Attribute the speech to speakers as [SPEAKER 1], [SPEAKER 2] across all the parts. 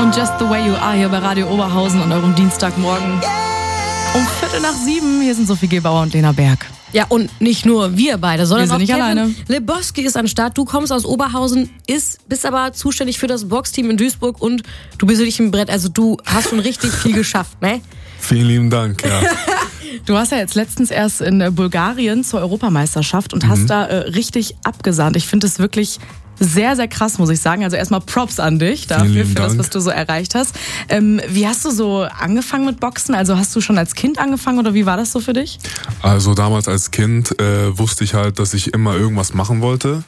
[SPEAKER 1] und Just the Way You Are hier bei Radio Oberhausen und eurem Dienstagmorgen. Um 6:45, hier sind Sophie Gebauer und Lena Berg.
[SPEAKER 2] Ja, und nicht nur wir beide, sondern
[SPEAKER 1] Wir sind
[SPEAKER 2] auch
[SPEAKER 1] nicht
[SPEAKER 2] Kevin
[SPEAKER 1] alleine.
[SPEAKER 2] Lebowski ist am Start. Du kommst aus Oberhausen, bist aber zuständig für das Boxteam in Duisburg und du bist wirklich im Brett. Also du hast schon richtig viel geschafft, ne?
[SPEAKER 3] Vielen lieben Dank, ja.
[SPEAKER 1] Du warst ja jetzt letztens erst in Bulgarien zur Europameisterschaft und hast da richtig abgesahnt. Ich finde es wirklich sehr, sehr krass, muss ich sagen. Also erstmal Props an dich dafür, für das, was du so erreicht hast. Wie hast du so angefangen mit Boxen? Also hast du schon als Kind angefangen oder wie war das so für dich?
[SPEAKER 3] Also damals als Kind wusste ich halt, dass ich immer irgendwas machen wollte.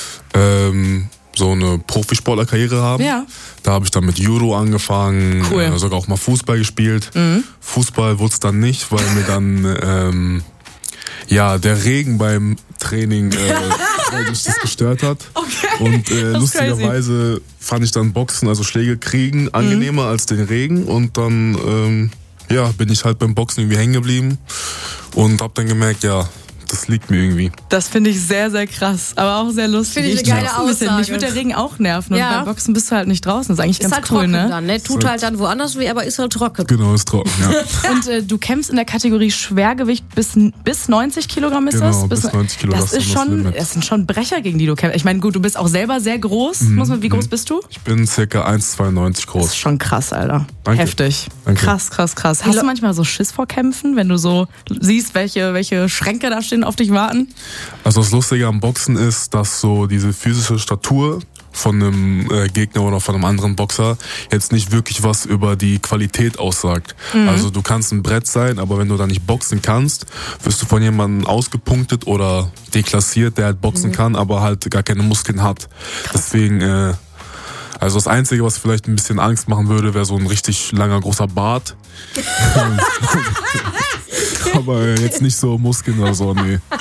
[SPEAKER 3] So eine Profisportlerkarriere haben.
[SPEAKER 1] Ja.
[SPEAKER 3] Da habe ich dann mit Judo angefangen,
[SPEAKER 1] Cool.
[SPEAKER 3] Sogar auch mal Fußball gespielt. Fußball wurde es dann nicht, weil mir dann der Regen beim Training mich das gestört hat.
[SPEAKER 1] Okay.
[SPEAKER 3] Und
[SPEAKER 1] Das ist
[SPEAKER 3] lustigerweise fand ich dann Boxen, also Schläge kriegen, angenehmer als den Regen. Und dann bin ich halt beim Boxen irgendwie hängen geblieben und habe dann gemerkt, ja, das liegt mir irgendwie.
[SPEAKER 1] Das finde ich sehr, sehr krass, aber auch sehr lustig.
[SPEAKER 2] Finde ich eine geile
[SPEAKER 1] nerv's ein bisschen.
[SPEAKER 2] Aussage.
[SPEAKER 1] Mich würde der Regen auch nerven und
[SPEAKER 2] Ja.
[SPEAKER 1] beim Boxen bist du halt nicht draußen. Das ist eigentlich
[SPEAKER 2] Ist
[SPEAKER 1] ganz
[SPEAKER 2] halt
[SPEAKER 1] cool,
[SPEAKER 2] trocken
[SPEAKER 1] ne?
[SPEAKER 2] dann, ne? Tut halt dann woanders weh, aber ist halt trocken.
[SPEAKER 3] Genau, ist trocken, ja.
[SPEAKER 1] Und du kämpfst in der Kategorie Schwergewicht bis 90 Kilogramm ist
[SPEAKER 3] Genau,
[SPEAKER 1] das?
[SPEAKER 3] bis 90 Kilo,
[SPEAKER 1] Das ist schon,
[SPEAKER 3] Limit.
[SPEAKER 1] das sind schon Brecher, gegen die du kämpfst. Ich meine, gut, du bist auch selber sehr groß. Wie groß bist du?
[SPEAKER 3] Ich bin ca. 1,92
[SPEAKER 1] Das
[SPEAKER 3] groß.
[SPEAKER 1] ist schon krass, Alter.
[SPEAKER 3] Danke.
[SPEAKER 1] Heftig.
[SPEAKER 3] Danke.
[SPEAKER 1] Krass. Hast du manchmal so Schiss vor Kämpfen, wenn du so siehst, welche Schränke da stehen auf dich warten?
[SPEAKER 3] Also das Lustige am Boxen ist, dass so diese physische Statur von einem Gegner oder von einem anderen Boxer jetzt nicht wirklich was über die Qualität aussagt. Also du kannst ein Brett sein, aber wenn du da nicht boxen kannst, wirst du von jemandem ausgepunktet oder deklassiert, der halt boxen kann, aber halt gar keine Muskeln hat. Deswegen, also das Einzige, was vielleicht ein bisschen Angst machen würde, wäre so ein richtig langer, großer Bart. Aber jetzt nicht so Muskeln oder so, nee.